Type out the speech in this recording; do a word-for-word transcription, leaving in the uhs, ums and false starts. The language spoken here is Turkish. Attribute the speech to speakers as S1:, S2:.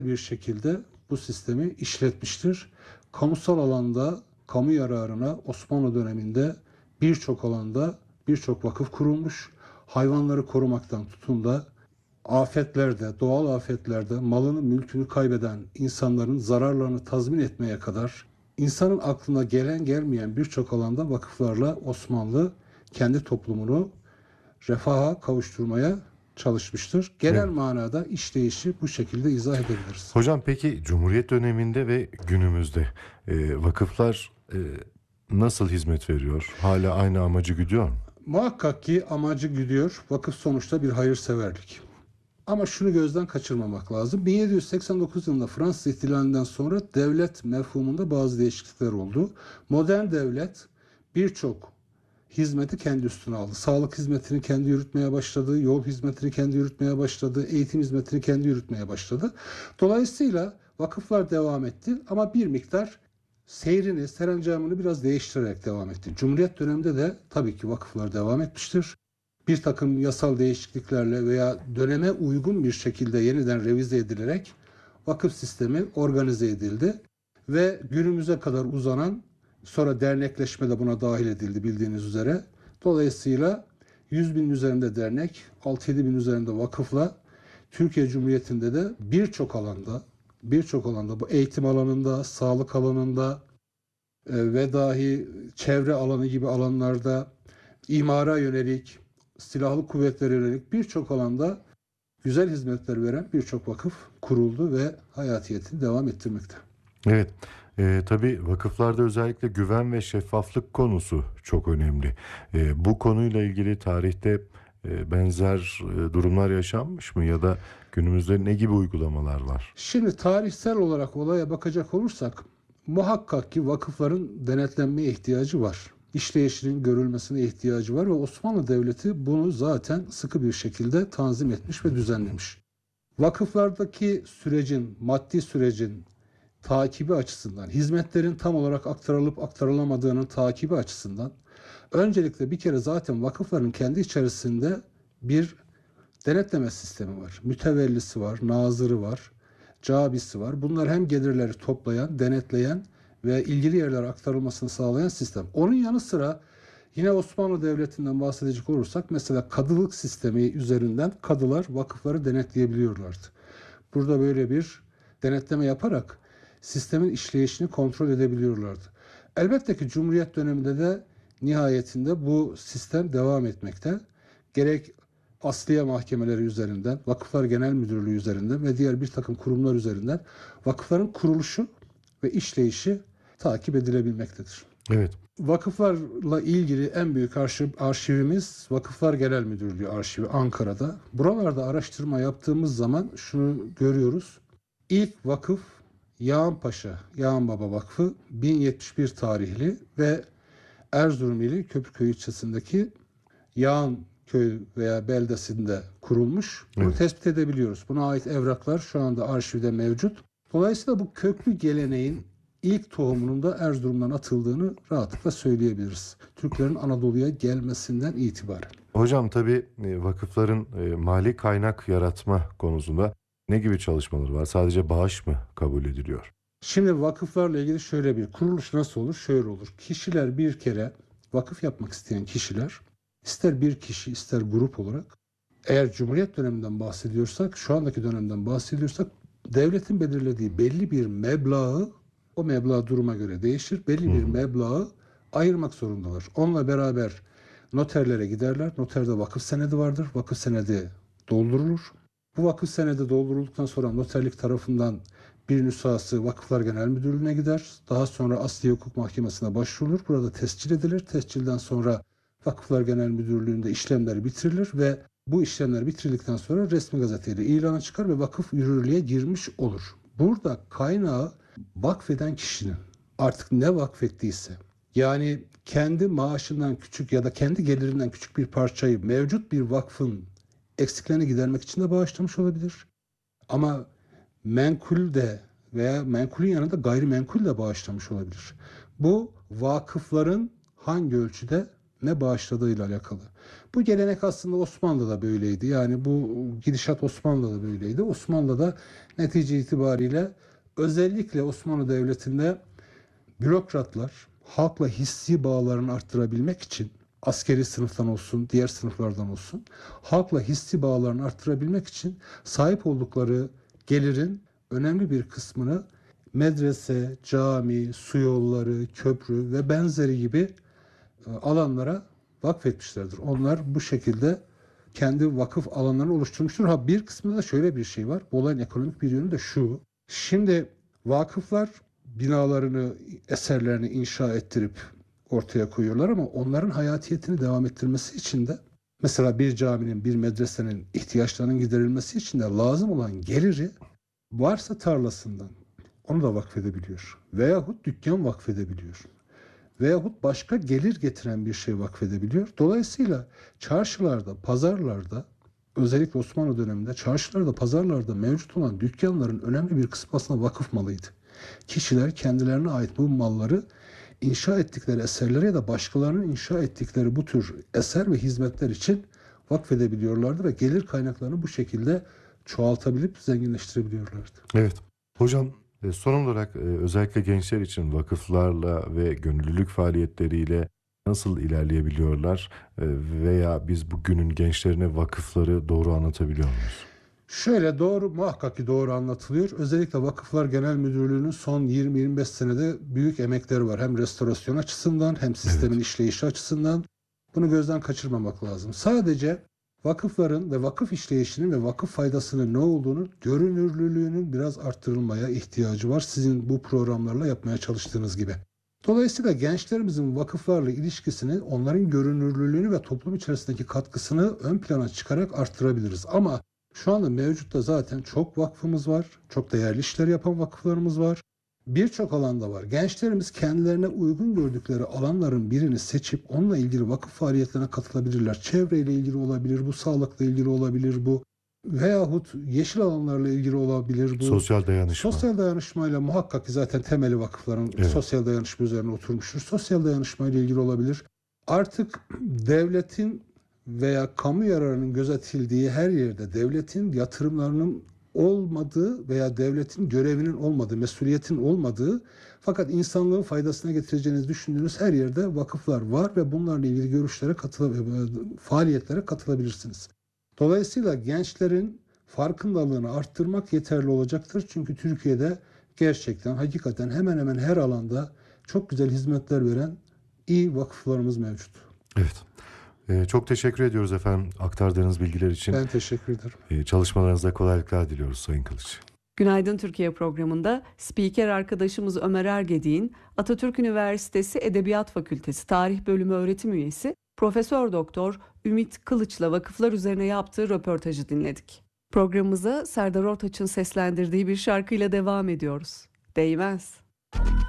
S1: bir şekilde bu sistemi işletmiştir. Kamusal alanda, kamu yararına Osmanlı döneminde birçok alanda birçok vakıf kurulmuş. Hayvanları korumaktan tutun da afetlerde, doğal afetlerde malını, mülkünü kaybeden insanların zararlarını tazmin etmeye kadar insanın aklına gelen gelmeyen birçok alanda vakıflarla Osmanlı kendi toplumunu refaha kavuşturmaya çalışmıştır. Genel
S2: Evet.
S1: manada işleyişi bu şekilde izah edebiliriz.
S2: Hocam peki Cumhuriyet döneminde ve günümüzde e, vakıflar e, nasıl hizmet veriyor? Hala aynı amacı güdüyor mu?
S1: Muhakkak ki amacı güdüyor. Vakıf sonuçta bir hayırseverlik. Ama şunu gözden kaçırmamak lazım. bin yedi yüz seksen dokuz yılında Fransız ihtilalinden sonra devlet mefhumunda bazı değişiklikler oldu. Modern devlet birçok hizmeti kendi üstüne aldı. Sağlık hizmetini kendi yürütmeye başladı, yol hizmetini kendi yürütmeye başladı, eğitim hizmetini kendi yürütmeye başladı. Dolayısıyla vakıflar devam etti ama bir miktar seyrini, serencamını biraz değiştirerek devam etti. Cumhuriyet döneminde de tabii ki vakıflar devam etmiştir. Bir takım yasal değişikliklerle veya döneme uygun bir şekilde yeniden revize edilerek vakıf sistemi organize edildi ve günümüze kadar uzanan, sonra dernekleşme de buna dahil edildi bildiğiniz üzere. Dolayısıyla yüz bin üzerinde dernek, altı yedi bin üzerinde vakıfla Türkiye Cumhuriyeti'nde de birçok alanda, birçok alanda bu eğitim alanında, sağlık alanında e, ve dahi çevre alanı gibi alanlarda imara yönelik, silahlı kuvvetlere yönelik birçok alanda güzel hizmetler veren birçok vakıf kuruldu ve hayatiyetini devam ettirmekte.
S2: Evet. E, tabii vakıflarda özellikle güven ve şeffaflık konusu çok önemli. E, bu konuyla ilgili tarihte e, benzer e, durumlar yaşanmış mı ya da günümüzde ne gibi uygulamalar var?
S1: Şimdi tarihsel olarak olaya bakacak olursak muhakkak ki vakıfların denetlenmeye ihtiyacı var. İşleyişinin görülmesine ihtiyacı var ve Osmanlı Devleti bunu zaten sıkı bir şekilde tanzim etmiş ve düzenlemiş. Vakıflardaki sürecin, maddi sürecin takibi açısından, hizmetlerin tam olarak aktarılıp aktarılamadığının takibi açısından öncelikle bir kere zaten vakıfların kendi içerisinde bir denetleme sistemi var. Mütevellisi var, nazırı var, cabisi var. Bunlar hem gelirleri toplayan, denetleyen ve ilgili yerlere aktarılmasını sağlayan sistem. Onun yanı sıra yine Osmanlı Devleti'nden bahsedecek olursak mesela kadılık sistemi üzerinden kadılar vakıfları denetleyebiliyorlardı. Burada böyle bir denetleme yaparak sistemin işleyişini kontrol edebiliyorlardı. Elbette ki Cumhuriyet döneminde de nihayetinde bu sistem devam etmekte. Gerek Asliye mahkemeleri üzerinden, Vakıflar Genel Müdürlüğü üzerinden ve diğer bir takım kurumlar üzerinden vakıfların kuruluşu ve işleyişi takip edilebilmektedir.
S2: Evet.
S1: Vakıflarla ilgili en büyük arşiv, arşivimiz Vakıflar Genel Müdürlüğü arşivi Ankara'da. Buralarda araştırma yaptığımız zaman şunu görüyoruz. İlk vakıf Yağan Paşa, Yağan Baba Vakfı bin yetmiş bir tarihli ve Erzurum ili Köprüköy ilçesindeki Yağan köy veya beldesinde kurulmuş. Bunu
S2: Evet.
S1: tespit edebiliyoruz. Buna ait evraklar şu anda arşivde mevcut. Dolayısıyla bu köklü geleneğin ilk tohumunun da Erzurum'dan atıldığını rahatlıkla söyleyebiliriz. Türklerin Anadolu'ya gelmesinden itibaren.
S2: Hocam tabii e, vakıfların e, mali kaynak yaratma konusunda ne gibi çalışmaları var? Sadece bağış mı kabul ediliyor?
S1: Şimdi vakıflarla ilgili şöyle bir kuruluş nasıl olur? Şöyle olur. Kişiler bir kere vakıf yapmak isteyen kişiler ister bir kişi ister grup olarak eğer Cumhuriyet döneminden bahsediyorsak şu andaki dönemden bahsediyorsak devletin belirlediği belli bir meblağı o meblağ duruma göre değişir. Belli
S2: Hı
S1: bir
S2: hı.
S1: meblağı ayırmak zorundalar. Onunla beraber noterlere giderler. Noterde vakıf senedi vardır. Vakıf senedi doldurulur. Bu vakıf senedi doldurulduktan sonra noterlik tarafından bir nüshası Vakıflar Genel Müdürlüğü'ne gider. Daha sonra Asliye Hukuk Mahkemesi'ne başvurulur. Burada tescil edilir. Tescilden sonra Vakıflar Genel Müdürlüğü'nde işlemleri bitirilir ve bu işlemler bitirildikten sonra resmi gazeteyle ilana çıkar ve vakıf yürürlüğe girmiş olur. Burada kaynağı vakfeden kişinin artık ne vakfettiyse yani kendi maaşından küçük ya da kendi gelirinden küçük bir parçayı mevcut bir vakfın eksiklerini gidermek için de bağışlamış olabilir. Ama menkul de veya menkulün yanında gayrimenkul de bağışlamış olabilir. Bu vakıfların hangi ölçüde ne bağışladığıyla alakalı. Bu gelenek aslında Osmanlı'da böyleydi. Yani bu gidişat Osmanlı'da böyleydi. Osmanlı'da netice itibariyle özellikle Osmanlı Devleti'nde bürokratlar halkla hissi bağlarını arttırabilmek için askeri sınıftan olsun, diğer sınıflardan olsun, halkla hissi bağlarını arttırabilmek için sahip oldukları gelirin önemli bir kısmını medrese, cami, su yolları, köprü ve benzeri gibi e, alanlara vakfetmişlerdir. Onlar bu şekilde kendi vakıf alanlarını oluşturmuştur. Ha bir kısmında da şöyle bir şey var. Bu olayın ekonomik bir yönü de şu. Şimdi vakıflar binalarını, eserlerini inşa ettirip ortaya koyuyorlar ama onların hayatiyetini devam ettirmesi için de mesela bir caminin, bir medresenin ihtiyaçlarının giderilmesi için de lazım olan geliri varsa tarlasından onu da vakfedebiliyor. Veyahut dükkan vakfedebiliyor. Veyahut başka gelir getiren bir şey vakfedebiliyor. Dolayısıyla çarşılarda, pazarlarda, özellikle Osmanlı döneminde çarşılarda, pazarlarda mevcut olan dükkanların önemli bir kısmı aslında vakıf malıydı. Kişiler kendilerine ait bu malları inşa ettikleri eserlere ya da başkalarının inşa ettikleri bu tür eser ve hizmetler için vakfedebiliyorlardı ve gelir kaynaklarını bu şekilde çoğaltabilip zenginleştirebiliyorlardı.
S2: Evet. Hocam e, son olarak e, özellikle gençler için vakıflarla ve gönüllülük faaliyetleriyle nasıl ilerleyebiliyorlar? E, veya biz bugünün gençlerine vakıfları doğru anlatabiliyor muyuz?
S1: Şöyle doğru, muhakkak ki doğru anlatılıyor. Özellikle Vakıflar Genel Müdürlüğü'nün son yirmi yirmi beş senede büyük emekleri var. Hem restorasyon açısından hem sistemin
S2: Evet.
S1: işleyişi açısından. Bunu gözden kaçırmamak lazım. Sadece vakıfların ve vakıf işleyişinin ve vakıf faydasının ne olduğunu, görünürlülüğünün biraz arttırılmaya ihtiyacı var. Sizin bu programlarla yapmaya çalıştığınız gibi. Dolayısıyla gençlerimizin vakıflarla ilişkisini, onların görünürlülüğünü ve toplum içerisindeki katkısını ön plana çıkarak arttırabiliriz. Ama şu anda mevcutta zaten çok vakfımız var, çok değerli işler yapan vakıflarımız var. Birçok alanda var. Gençlerimiz kendilerine uygun gördükleri alanların birini seçip onunla ilgili vakıf faaliyetlerine katılabilirler. Çevreyle ilgili olabilir, bu sağlıkla ilgili olabilir, bu veyahut yeşil alanlarla ilgili olabilir, bu
S2: Sosyal dayanışma.
S1: sosyal dayanışmayla muhakkak ki zaten temeli vakıfların
S2: Evet.
S1: sosyal dayanışma üzerine oturmuştur. Sosyal dayanışmayla ilgili olabilir. Artık devletin veya kamu yararının gözetildiği her yerde devletin yatırımlarının olmadığı veya devletin görevinin olmadığı, mesuliyetin olmadığı fakat insanlığın faydasına getireceğinizi düşündüğünüz her yerde vakıflar var ve bunlarla ilgili görüşlere katılabilirsiniz, faaliyetlere katılabilirsiniz. Dolayısıyla gençlerin farkındalığını arttırmak yeterli olacaktır. Çünkü Türkiye'de gerçekten, hakikaten hemen hemen her alanda çok güzel hizmetler veren iyi vakıflarımız mevcut.
S2: Evet. E, çok teşekkür ediyoruz efendim aktardığınız bilgiler için.
S1: Ben teşekkür ederim.
S2: E, çalışmalarınızda kolaylıklar diliyoruz Sayın Kılıç.
S3: Günaydın Türkiye programında spiker arkadaşımız Ömer Ergedik'in Atatürk Üniversitesi Edebiyat Fakültesi Tarih Bölümü öğretim üyesi Profesör Doktor Ümit Kılıç'la vakıflar üzerine yaptığı röportajı dinledik. Programımıza Serdar Ortaç'ın seslendirdiği bir şarkıyla devam ediyoruz. Değmez.